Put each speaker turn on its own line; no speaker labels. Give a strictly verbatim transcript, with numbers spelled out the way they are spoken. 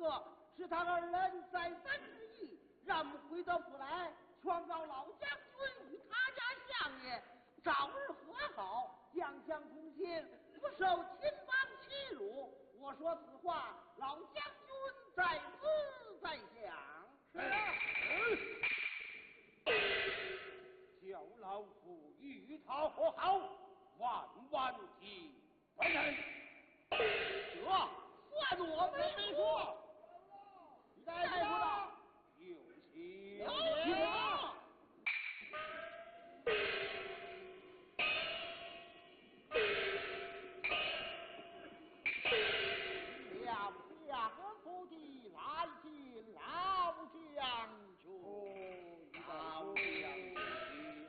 个，是他二人再三之意，让我们回到府来，劝告老将军与他家相爷早日和好，将相同心，不受亲王欺辱。我说此话，老将军在思在想。
是啊。叫老夫与他和好，万万体不能。
这算我没说。你该说的。